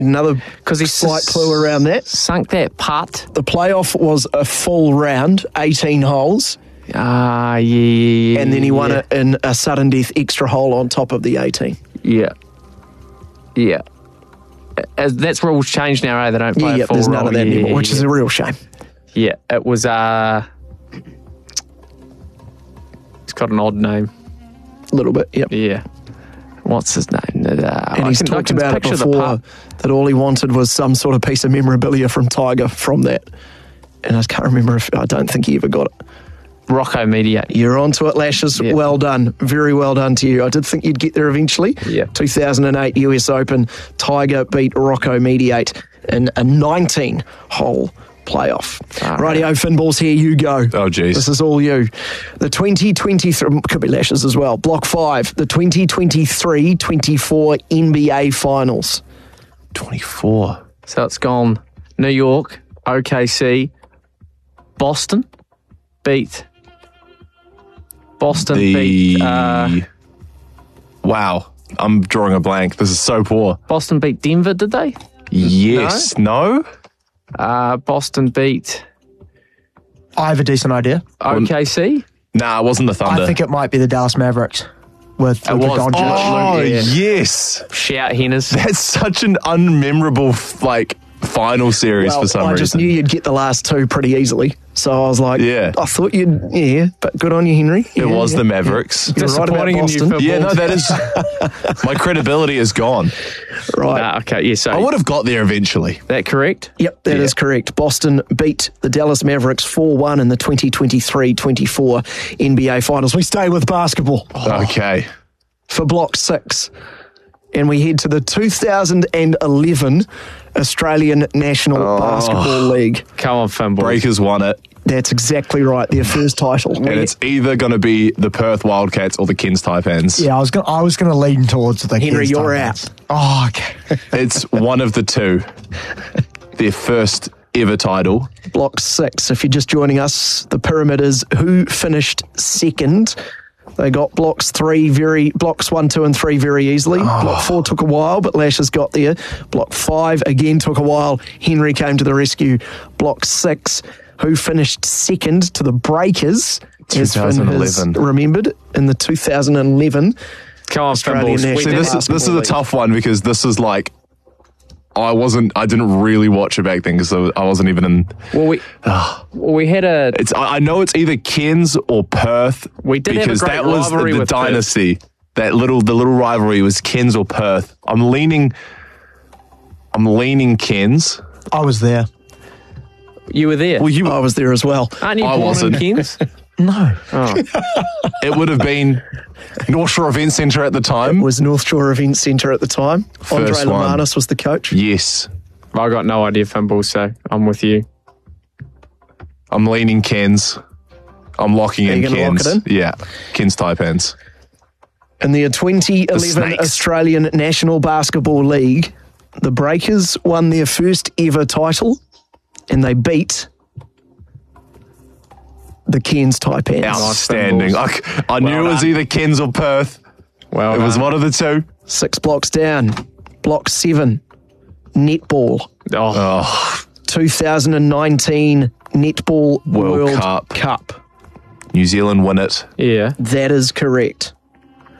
Another he's slight clue around that. Sunk that putt. The playoff was a full round, 18 holes. Yeah. And then he won it in a sudden death extra hole on top of the 18. Yeah. That's rules changed now, eh? They don't play a full there's none of that roll. anymore, which is a real shame. Yeah, it was... it's got an odd name. A little bit, yep. Yeah. What's his name? And he's talked about it before, that all he wanted was some sort of piece of memorabilia from Tiger from that. And I can't remember I don't think he ever got it. Rocco Mediate. You're onto it, Lashes. Yeah. Well done. Very well done to you. I did think you'd get there eventually. Yeah. 2008 US Open, Tiger beat Rocco Mediate in a 19-hole playoff. Rightio, Finballs, here you go. Oh, jeez. This is all you. The 2023, could be Lashes as well, Block 5, the 2023-24 NBA Finals. 24. So it's gone New York, OKC, Boston beat... Wow. I'm drawing a blank. This is so poor. Boston beat Denver, did they? Yes. No? Boston beat I have a decent idea. OKC. Nah, it wasn't the Thunder. I think it might be the Dallas Mavericks with It was. Doncic. Oh, Yeah. yes. Shout, Henners. That's such an unmemorable, final series for some I reason. just knew you'd get the last two pretty easily. So I was like, Yeah. I thought but good on you, Henry. It was the Mavericks. You're right about Disappointing in you, Boston. Phil. Yeah, no, that is... my credibility is gone. Right. Okay, yeah, so I would have got there eventually. that correct? Yep, that is correct. Boston beat the Dallas Mavericks 4-1 in the 2023-24 NBA Finals. We stay with basketball Okay. for Block 6. And we head to the 2011 Australian National Basketball League. Come on, Finball. Breakers won it. That's exactly right, their first title. And it's either going to be the Perth Wildcats or the Cairns Taipans. Yeah, I was going to lean towards the Henry, Cairns you're Taipans. out. Oh, okay. It's one of the two. Their first ever title. Block 6, if you're just joining us, the pyramid is who finished second. They got blocks 1, 2, and 3 very easily. Block 4 took a while, but Lashes got there. Block 5 again took a while. Henry came to the rescue. Block 6, who finished second to the Breakers, as Finn has 2011. remembered, in the 2011 Come on, Australian Finballs. National See, this is Basketball a League. tough one because this is like... I didn't really watch it back then because I wasn't even in... Well, we had a... I know it's either Cairns or Perth. We did have a because great that was rivalry the with dynasty. The little rivalry was Cairns or Perth. I'm leaning Cairns. I was there. You were there. I was there as well. Aren't you I born wasn't. in Cairns? No. It would have been North Shore Event Centre at the time. It was North Shore Event Centre at the time. Andre First one. Lamanis was the coach. Yes. I got no idea, Finball, so I'm with you. I'm leaning Cairns. I'm locking Are in you gonna lock Cairns. it in? Yeah. Cairns Taipans. In the 2011 Snakes. Australian National Basketball League, the Breakers won their first ever title and they beat the Cairns Taipans. Outstanding. I knew it was done. either Cairns or Perth. Well, It was one of the two. 6 blocks down. Block 7, netball. Oh, 2019 Netball World Cup. New Zealand win it. yeah. That is correct.